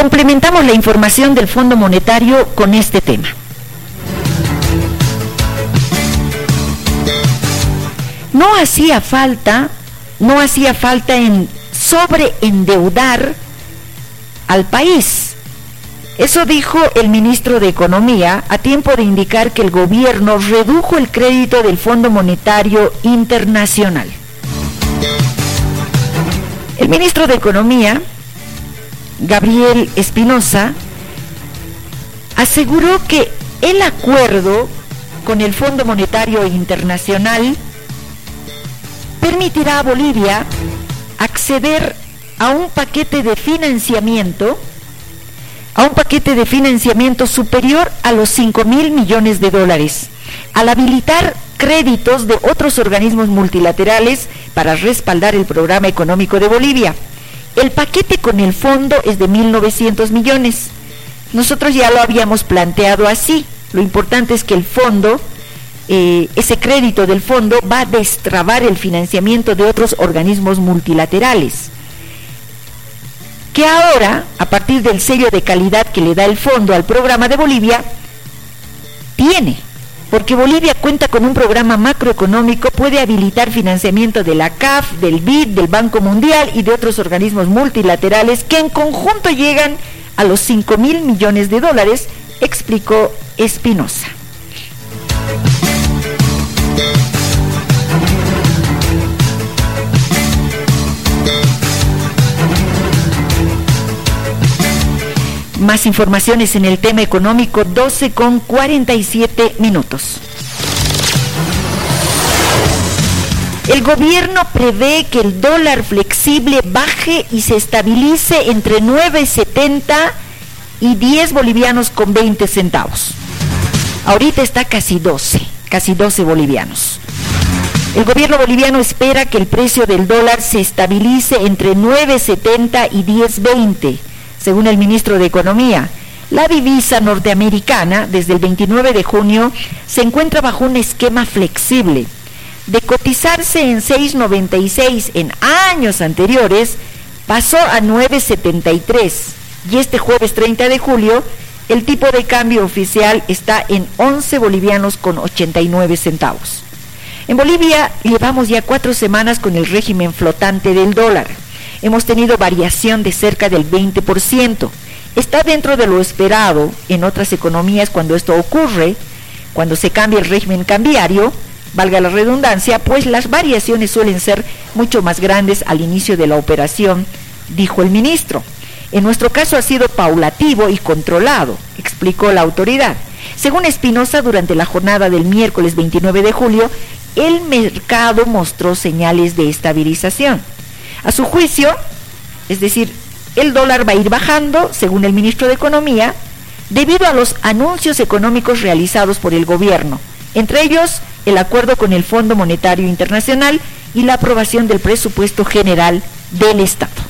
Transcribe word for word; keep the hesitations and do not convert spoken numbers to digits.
complementamos la información del Fondo Monetario con este tema. No hacía falta, no hacía falta en sobreendeudar al país. Eso dijo el ministro de Economía a tiempo de indicar que el gobierno redujo el crédito del Fondo Monetario Internacional. El ministro de Economía, Gabriel Espinosa, aseguró que el acuerdo con el Fondo Monetario Internacional permitirá a Bolivia acceder a un paquete de financiamiento, a un paquete de financiamiento superior a los cinco mil millones de dólares, al habilitar créditos de otros organismos multilaterales para respaldar el programa económico de Bolivia. El paquete con el fondo es de mil novecientos millones. Nosotros ya lo habíamos planteado así. Lo importante es que el fondo, eh, ese crédito del fondo va a destrabar el financiamiento de otros organismos multilaterales, que ahora, a partir del sello de calidad que le da el fondo al programa de Bolivia, tiene, porque Bolivia cuenta con un programa macroeconómico, puede habilitar financiamiento de la C A F, del B I D, del Banco Mundial y de otros organismos multilaterales que en conjunto llegan a los cinco mil millones de dólares, explicó Espinosa. Más informaciones en el tema económico, doce con cuarenta y siete minutos. El gobierno prevé que el dólar flexible baje y se estabilice entre nueve setenta y diez bolivianos con veinte centavos. Ahorita está casi doce, casi doce bolivianos. El gobierno boliviano espera que el precio del dólar se estabilice entre nueve setenta y diez veinte. Según el ministro de Economía, la divisa norteamericana desde el veintinueve de junio se encuentra bajo un esquema flexible. De cotizarse en seis noventa y seis en años anteriores, pasó a nueve setenta y tres y este jueves treinta de julio el tipo de cambio oficial está en once bolivianos con ochenta y nueve centavos. En Bolivia llevamos ya cuatro semanas con el régimen flotante del dólar. Hemos tenido variación de cerca del veinte por ciento. Está dentro de lo esperado en otras economías cuando esto ocurre, cuando se cambia el régimen cambiario, valga la redundancia, pues las variaciones suelen ser mucho más grandes al inicio de la operación, dijo el ministro. En nuestro caso ha sido paulativo y controlado, explicó la autoridad. Según Espinosa, durante la jornada del miércoles veintinueve de julio, el mercado mostró señales de estabilización. A su juicio, es decir, el dólar va a ir bajando, según el ministro de Economía, debido a los anuncios económicos realizados por el gobierno, entre ellos el acuerdo con el Fondo Monetario Internacional y la aprobación del presupuesto general del Estado.